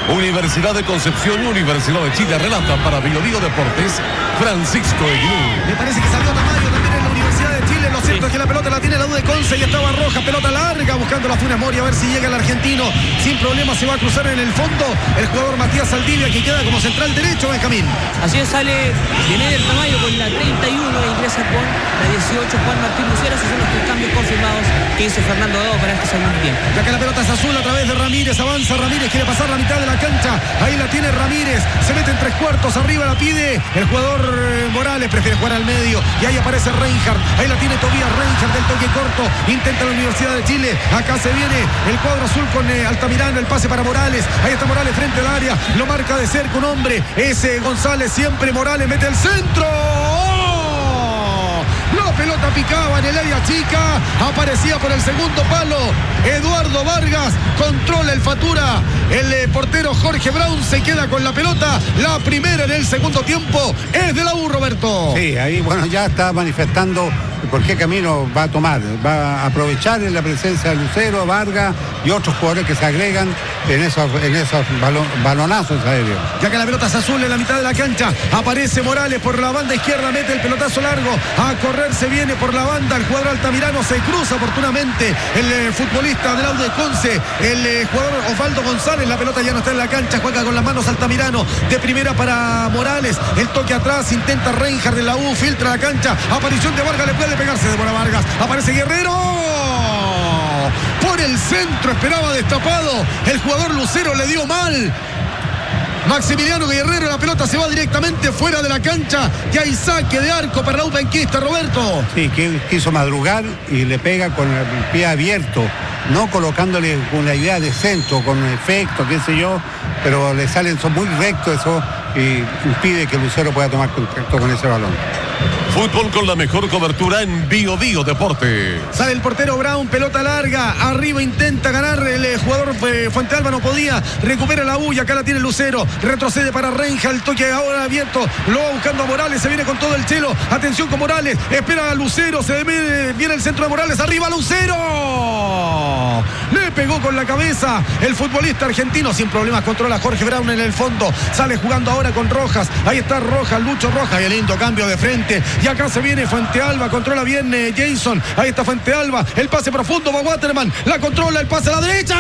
Universidad de Concepción y Universidad de Chile relatan para Bio Bio Deportes Francisco Eguilú. Me parece que salió Tamayo también en la Universidad de Chile. Lo cierto es que la pelota la tiene la U de Conce y estaba Roja, pelota larga buscando la Funes Mori a ver si llega el argentino. Sin problema se va a cruzar en el fondo el jugador Matías Saldivia, que queda como central derecho, Benjamín. Así es, sale Bineder Tamayo con la 31 e ingresa con la 18 Juan Martín Lucero. Esos son los tres cambios confirmados que hizo Fernando Gago para este segundo tiempo. Ya que la pelota es azul a través de Ramírez, avanza Ramírez, quiere pasar la mitad de la cancha, ahí la tiene Ramírez, se mete en 3/4, arriba la pide el jugador Morales, prefiere jugar al medio y ahí aparece Reinhardt, ahí la tiene Tobías Reinhardt del toque corto, intenta la Universidad de Chile, acá se viene el cuadro azul con Altamirano, el pase para Morales, ahí está Morales frente al área, lo marca de cerca un hombre, ese González, siempre Morales mete el centro. La pelota picaba en el área chica, aparecía por el segundo palo Eduardo Vargas, controla el Fatura, el portero Jorge Brown se queda con la pelota, la primera en el segundo tiempo es de la U, Roberto. Sí, ahí bueno, ya está manifestando por qué camino va a tomar, va a aprovechar en la presencia de Lucero, Vargas y otros jugadores que se agregan en esos balonazos aéreos. Ya que la pelota es azul en la mitad de la cancha, aparece Morales por la banda izquierda, mete el pelotazo largo, a correr se viene por la banda, el jugador Altamirano se cruza oportunamente, el futbolista del Aude Conce, el jugador Osvaldo González, la pelota ya no está en la cancha, juega con las manos Altamirano, de primera para Morales, el toque atrás, intenta Reinhardt de la U, filtra la cancha, aparición de Vargas, le puede pegarse de Vargas, aparece Guerrero, por el centro, esperaba destapado, el jugador Lucero le dio mal, Maximiliano Guerrero, la pelota se va directamente fuera de la cancha, y hay saque de arco para la Upenquista, Roberto. Sí, que quiso madrugar y le pega con el pie abierto, no colocándole una idea de centro, con un efecto, qué sé yo, pero le salen, son muy rectos eso, y impide que Lucero pueda tomar contacto con ese balón. Fútbol con la mejor cobertura en Bio Bio Deportes. Sale el portero Brown, pelota larga, arriba intenta ganar el jugador Fuentealba, no podía, recupera la U y acá la tiene Lucero, retrocede para Reinhardt, el toque ahora abierto, lo va buscando a Morales, se viene con todo el chelo, atención con Morales, espera a Lucero, viene el centro de Morales, arriba Lucero, le pegó con la cabeza el futbolista argentino, sin problemas controla Jorge Brown en el fondo, sale jugando ahora con Rojas, ahí está Rojas, Lucho Rojas, y el lindo cambio de frente, y acá se viene Fuentealba, controla bien Jason, ahí está Fuentealba, el pase profundo va Waterman, la controla, el pase a la derecha,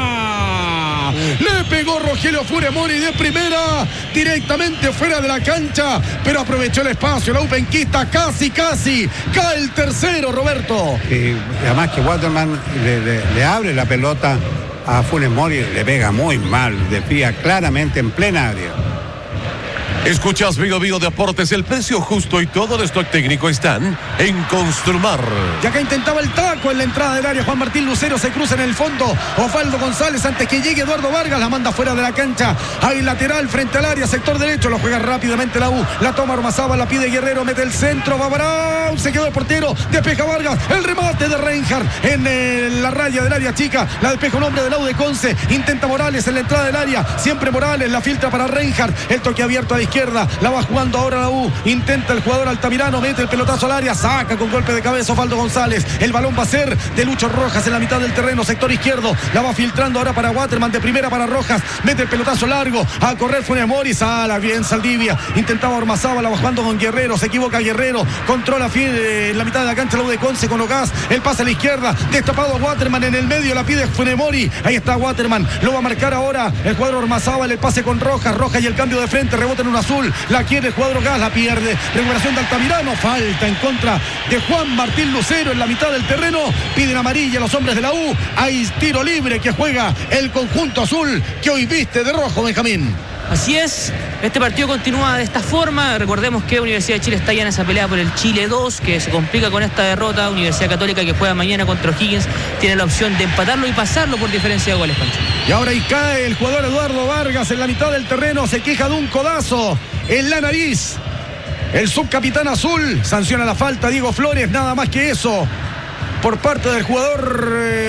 le pegó Rogelio Funes Mori de primera, directamente fuera de la cancha, pero aprovechó el espacio, la Upenquista casi, cae el tercero, Roberto. Además que Waterman le abre la pelota a Funes Mori, le pega muy mal, desvía claramente en plena área. Escuchas Bio Bio Deportes, el precio justo y todo el stock técnico están en Construmar. Y acá intentaba el taco en la entrada del área, Juan Martín Lucero se cruza en el fondo, Osvaldo González antes que llegue Eduardo Vargas, la manda fuera de la cancha, ahí lateral frente al área, sector derecho, lo juega rápidamente la U, la toma Ormazábal, la pide Guerrero, mete el centro, va Brown, se quedó el portero, despeja Vargas, el remate de Reinhardt en la raya del área chica, la despeja un hombre del U de Conce, intenta Morales en la entrada del área, siempre Morales, la filtra para Reinhardt, el toque abierto a la izquierda, la va jugando ahora la U, intenta el jugador Altamirano, mete el pelotazo al área, saca con golpe de cabeza Osvaldo González, el balón va a ser de Lucho Rojas en la mitad del terreno, sector izquierdo, la va filtrando ahora para Waterman, de primera para Rojas, mete el pelotazo largo, a correr Funes Mori, sala bien Saldivia, intentaba Ormazábal, la va jugando con Guerrero, se equivoca Guerrero, controla en la mitad de la cancha la U de Conce con Ogás, el pase a la izquierda, destapado a Waterman en el medio, la pide Funes Mori, ahí está Waterman, lo va a marcar ahora el jugador Ormazábal, el pase con Rojas y el cambio de frente, rebota en un azul, la quiere el jugador Gas, la pierde, recuperación de Altamirano, falta en contra de Juan Martín Lucero en la mitad del terreno, piden amarilla los hombres de la U, hay tiro libre que juega el conjunto azul que hoy viste de rojo, Benjamín. Así es, este partido continúa de esta forma. Recordemos que Universidad de Chile está ya en esa pelea por el Chile 2, que se complica con esta derrota. Universidad Católica, que juega mañana contra O'Higgins, tiene la opción de empatarlo y pasarlo por diferencia de goles, Pancho. Y ahora ahí cae el jugador Eduardo Vargas en la mitad del terreno, se queja de un codazo en la nariz. El subcapitán azul sanciona la falta, Diego Flores, nada más que eso, por parte del jugador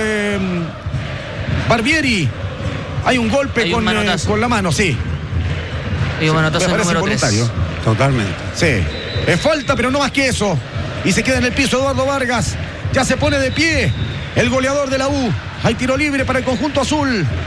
Barbieri. Hay un golpe con la mano, sí. Me parece involuntario. Totalmente. Sí, es falta, pero no más que eso. Y se queda en el piso Eduardo Vargas. Ya se pone de pie el goleador de la U. Hay tiro libre para el conjunto azul.